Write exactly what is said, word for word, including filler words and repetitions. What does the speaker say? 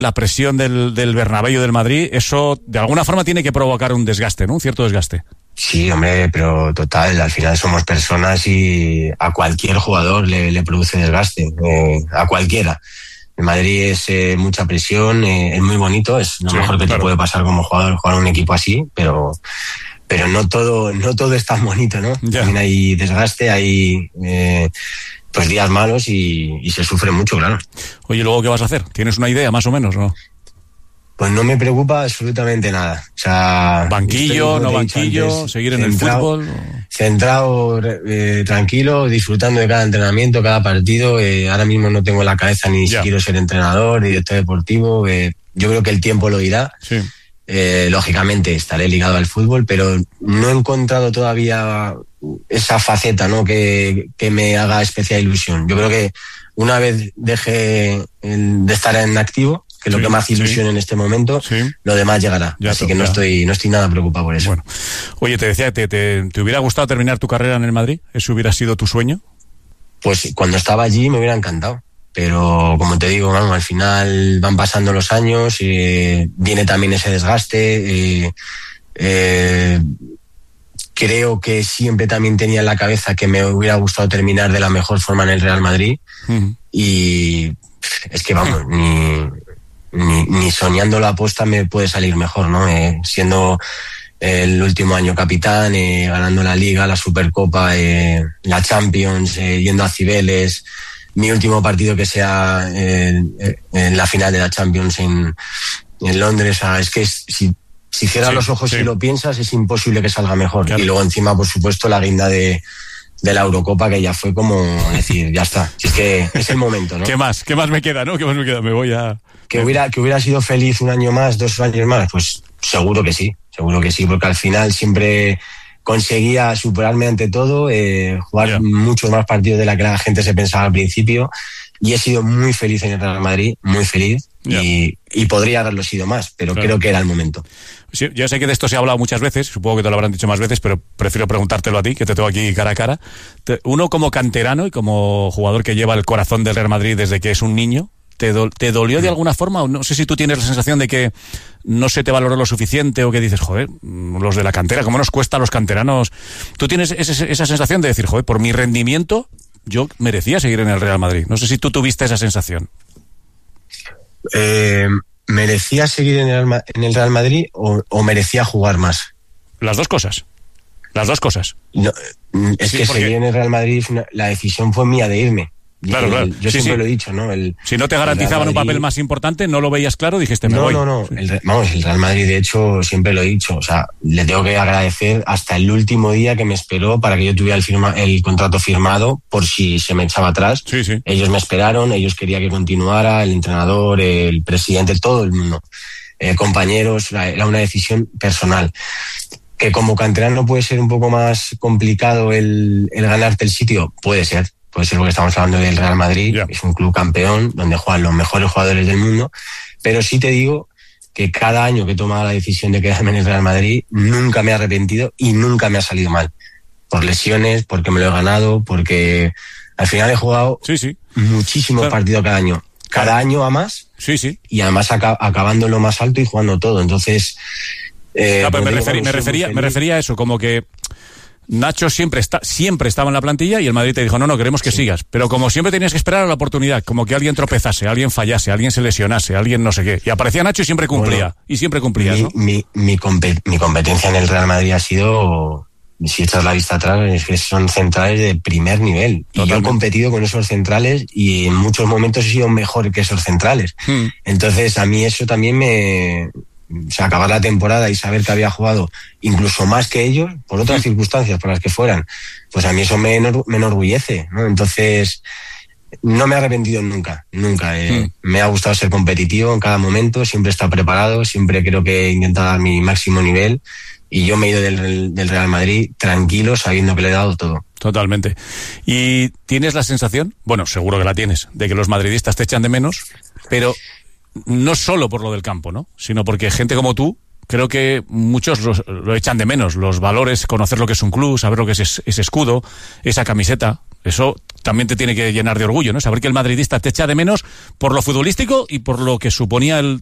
la presión del, del Bernabéu del Madrid, eso de alguna forma tiene que provocar un desgaste, ¿no? Un cierto desgaste. Sí, hombre, pero total, al final somos personas y a cualquier jugador le, le produce desgaste, eh, a cualquiera. En Madrid es eh, mucha presión, eh, es muy bonito, es lo sí, mejor que claro. te puede pasar como jugador, jugar en un equipo así, pero pero no todo no todo es tan bonito, ¿no? Ya. También hay desgaste, hay eh, pues días malos y, y se sufre mucho, claro. Oye, ¿luego qué vas a hacer? ¿Tienes una idea más o menos, no? Pues no me preocupa absolutamente nada. O sea, banquillo, no banquillo, antes, seguir en centrado, el fútbol. Centrado, eh, tranquilo, disfrutando de cada entrenamiento, cada partido. Eh, ahora mismo no tengo en la cabeza ni si quiero ser entrenador, ni director deportivo. Eh, yo creo que el tiempo lo dirá. Sí. Eh, lógicamente estaré ligado al fútbol, pero no he encontrado todavía esa faceta, ¿no? que, que me haga especial ilusión. Yo creo que una vez deje el, de estar en activo, que es lo sí, que me hace ilusión sí. en este momento, sí. lo demás llegará. Ya Así to, que no estoy, no estoy nada preocupado por eso. Bueno. Oye, te decía, ¿te, te, ¿te hubiera gustado terminar tu carrera en el Madrid? ¿Eso hubiera sido tu sueño? Pues cuando estaba allí me hubiera encantado. Pero como te digo, vamos, al final van pasando los años, eh, viene también ese desgaste. Eh, eh, creo que siempre también tenía en la cabeza que me hubiera gustado terminar de la mejor forma en el Real Madrid. Uh-huh. Y es que vamos, ni... Ni, ni soñando la apuesta me puede salir mejor, ¿no? Eh, siendo el último año capitán, eh, ganando la Liga, la Supercopa, eh, la Champions, eh, yendo a Cibeles, mi último partido que sea eh, en la final de la Champions en, en Londres. O sea, es que es, si, si cierras sí, los ojos sí. y lo piensas, es imposible que salga mejor. Claro. Y luego encima, por supuesto, la guinda de de la Eurocopa, que ya fue como decir, ya está, si es que es el momento, ¿no? ¿Qué más? ¿Qué más me queda, no? ¿Qué más me queda? Me voy a... Que hubiera, que hubiera sido feliz un año más, dos años más, pues seguro que sí, seguro que sí, porque al final siempre conseguía superarme ante todo, eh, jugar yeah. muchos más partidos de la que la gente se pensaba al principio, y he sido muy feliz en el Real Madrid, muy feliz, yeah. y, y podría haberlo sido más, pero claro. creo que era el momento. Sí, yo sé que de esto se ha hablado muchas veces, supongo que te lo habrán dicho más veces, pero prefiero preguntártelo a ti, que te tengo aquí cara a cara. Uno como canterano y como jugador que lleva el corazón del Real Madrid desde que es un niño, ¿te, do, te dolió de alguna forma? No sé si tú tienes la sensación de que no se te valoró lo suficiente o que dices, joder, los de la cantera, ¿cómo nos cuesta a los canteranos? ¿Tú tienes ese, esa sensación de decir, joder, por mi rendimiento yo merecía seguir en el Real Madrid? No sé si tú tuviste esa sensación. Eh... ¿Merecía seguir en el, en el Real Madrid o, o merecía jugar más? Las dos cosas. Las dos cosas. No, es sí, que porque... seguir en el Real Madrid, una, la decisión fue mía de irme. Claro, el, claro. Yo sí, siempre sí. lo he dicho, ¿no? El, si no te garantizaban un papel más importante, no lo veías claro, dijiste, me no, voy. No, no, sí. no. El, vamos, el Real Madrid, de hecho, siempre lo he dicho. O sea, le tengo que agradecer hasta el último día que me esperó para que yo tuviera el, firma, el contrato firmado por si se me echaba atrás. Sí, sí. Ellos me esperaron, ellos querían que continuara, el entrenador, el presidente, todo el mundo. Eh, compañeros, era una decisión personal. Que como canterano puede ser un poco más complicado el, el ganarte el sitio, puede ser. Puede ser porque estamos hablando del Real Madrid, yeah. es un club campeón donde juegan los mejores jugadores del mundo, pero sí te digo que cada año que he tomado la decisión de quedarme en el Real Madrid nunca me he arrepentido y nunca me ha salido mal. Por lesiones, porque me lo he ganado, porque al final he jugado sí, sí. muchísimos claro. partidos cada año. Cada año a más sí, sí. y además aca- acabando en lo más alto y jugando todo. Entonces... Eh, no, pero me, referí, me, refería, me refería a eso, como que Nacho siempre está, siempre estaba en la plantilla y el Madrid te dijo, no, no, queremos que sí. sigas. Pero como siempre tenías que esperar a la oportunidad, como que alguien tropezase, alguien fallase, alguien se lesionase, alguien no sé qué. Y aparecía Nacho y siempre cumplía. Bueno, y siempre cumplía, mi, ¿no? Mi, mi, compet- mi competencia en el Real Madrid ha sido, si echas la vista atrás, es que son centrales de primer nivel. Totalmente. Y yo he competido con esos centrales y en muchos momentos he sido mejor que esos centrales. Hmm. Entonces a mí eso también me... O sea, acabar la temporada y saber que había jugado incluso más que ellos, por otras sí. circunstancias, por las que fueran, pues a mí eso me, enor- me enorgullece, ¿no? Entonces, no me he arrepentido nunca, nunca. Eh, sí. Me ha gustado ser competitivo en cada momento, siempre he estado preparado, siempre creo que he intentado dar mi máximo nivel y yo me he ido del, del Real Madrid tranquilo, sabiendo que le he dado todo. Totalmente. ¿Y tienes la sensación, bueno, seguro que la tienes, de que los madridistas te echan de menos, pero... no solo por lo del campo, ¿no? Sino porque gente como tú, creo que muchos lo, lo echan de menos. Los valores, conocer lo que es un club, saber lo que es ese escudo, esa camiseta. Eso también te tiene que llenar de orgullo, ¿no? Saber que el madridista te echa de menos por lo futbolístico y por lo que suponía el